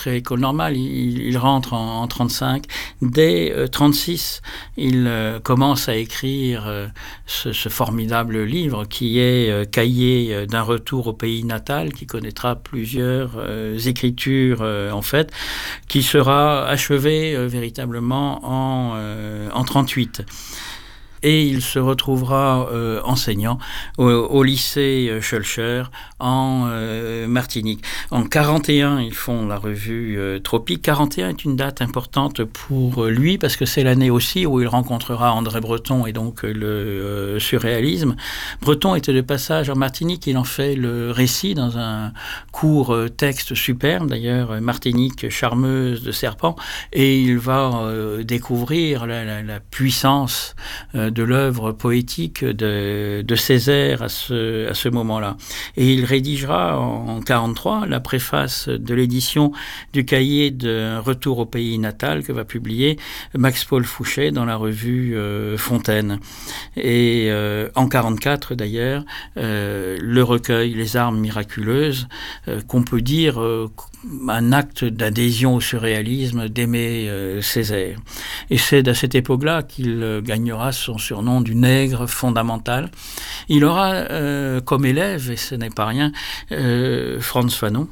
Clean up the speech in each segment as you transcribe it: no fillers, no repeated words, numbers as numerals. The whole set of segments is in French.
rentrer à l'école normale, il rentre en 35. Dès 36, il commence à écrire ce formidable livre qui est Cahier d'un retour au pays natal, qui connaîtra plusieurs écritures en fait, qui sera achevé véritablement en 38. Et il se retrouvera enseignant au lycée Schœlcher en Martinique. En 41, ils font la revue Tropique. 41 est une date importante pour lui parce que c'est l'année aussi où il rencontrera André Breton et donc le surréalisme. Breton était de passage en Martinique, il en fait le récit dans un court texte superbe, d'ailleurs Martinique charmeuse de serpent, et il va découvrir la puissance de l'œuvre poétique de Césaire à ce moment-là. Et il rédigera en 1943 la préface de l'édition du cahier de Retour au pays natal que va publier Max-Paul Fouché dans la revue Fontaine. Et en 1944 d'ailleurs, le recueil Les armes miraculeuses, qu'on peut dire un acte d'adhésion au surréalisme d'Aimé Césaire. Et c'est à cette époque-là qu'il gagnera son surnom du nègre fondamental. Il aura comme élève, et ce n'est pas rien, Frantz Fanon,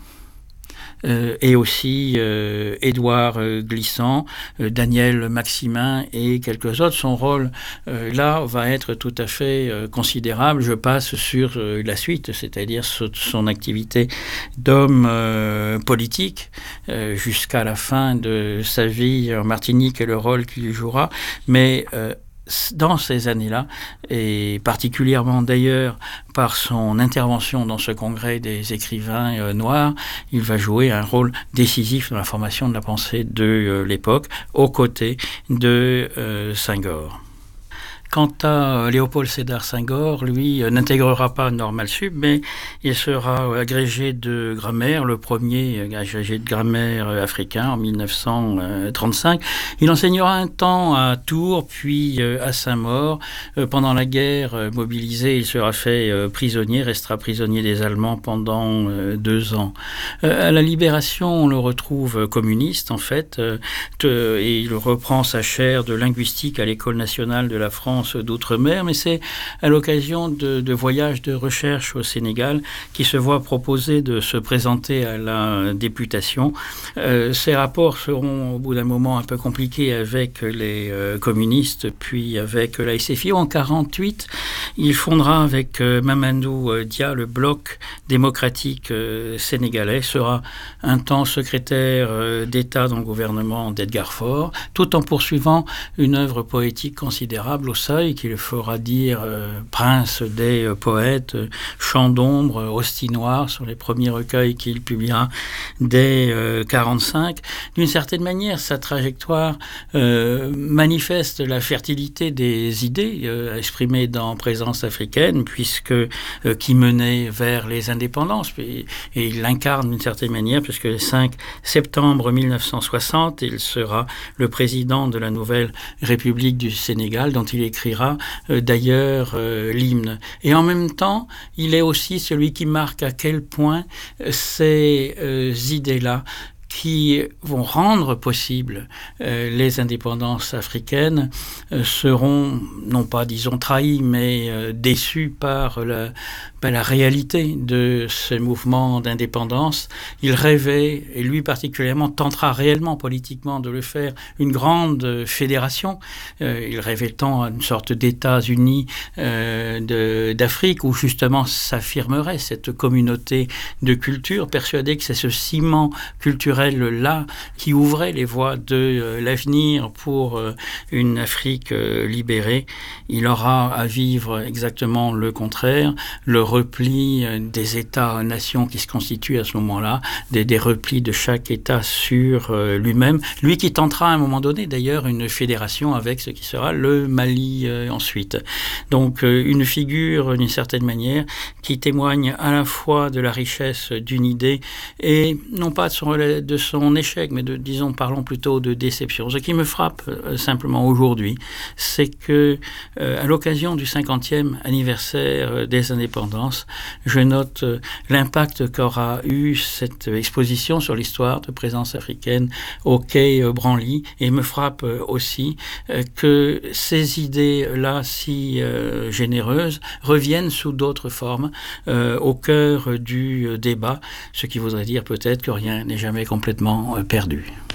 et aussi Édouard Glissant, Daniel Maximin et quelques autres. Son rôle là va être tout à fait considérable. Je passe sur la suite, c'est-à-dire son activité d'homme politique jusqu'à la fin de sa vie en Martinique et le rôle qu'il jouera. Mais dans ces années-là, et particulièrement d'ailleurs par son intervention dans ce congrès des écrivains noirs, il va jouer un rôle décisif dans la formation de la pensée de l'époque, aux côtés de Senghor. Quant à Léopold Sédar Senghor, lui, n'intégrera pas Normal Sup, mais il sera agrégé de grammaire, le premier agrégé de grammaire africain en 1935. Il enseignera un temps à Tours, puis à Saint-Maur. Pendant la guerre, mobilisé, il sera fait prisonnier, restera prisonnier des Allemands pendant 2 ans. À la Libération, on le retrouve communiste, en fait, et il reprend sa chaire de linguistique à l'École nationale de la France d'outre-mer, mais c'est à l'occasion de voyages de recherche au Sénégal qu'il se voit proposer de se présenter à la députation. Ces rapports seront au bout d'un moment un peu compliqués avec les communistes, puis avec la SFIO. En 1948, il fondera avec Mamadou Dia le bloc démocratique sénégalais, sera un temps secrétaire d'État dans le gouvernement d'Edgar Faure, tout en poursuivant une œuvre poétique considérable au Seuil, qui le fera dire prince des poètes, Chant d'ombre, Hostie noire, sur les premiers recueils qu'il publiera dès 1945. D'une certaine manière, sa trajectoire manifeste la fertilité des idées exprimées dans Présence africaine, puisque qui menait vers les indépendances, et il l'incarne d'une certaine manière, puisque le 5 septembre 1960, il sera le président de la nouvelle République du Sénégal, dont il écrira d'ailleurs l'hymne. Et en même temps, il est aussi celui qui marque à quel point ces idées-là qui vont rendre possible les indépendances africaines seront, non pas disons trahies, mais déçues par la réalité de ce mouvement d'indépendance. Il rêvait, et lui particulièrement tentera réellement politiquement de le faire, une grande fédération. Il rêvait tant à une sorte d'États-Unis d'Afrique où justement s'affirmerait cette communauté de culture, persuadé que c'est ce ciment culturel là qui ouvrait les voies de l'avenir pour une Afrique libérée. Il aura à vivre exactement le contraire, le repli des États-nations qui se constituent à ce moment-là, des replis de chaque État sur lui-même. Lui qui tentera à un moment donné d'ailleurs une fédération avec ce qui sera le Mali ensuite. Donc une figure d'une certaine manière qui témoigne à la fois de la richesse d'une idée et non pas de son échec, mais disons, parlons plutôt de déception. Ce qui me frappe simplement aujourd'hui, c'est que à l'occasion du 50e anniversaire des indépendances, correspondance, je note l'impact qu'aura eu cette exposition sur l'histoire de présence africaine au quai Branly, et me frappe aussi que ces idées-là si généreuses reviennent sous d'autres formes au cœur du débat, ce qui voudrait dire peut-être que rien n'est jamais complètement perdu.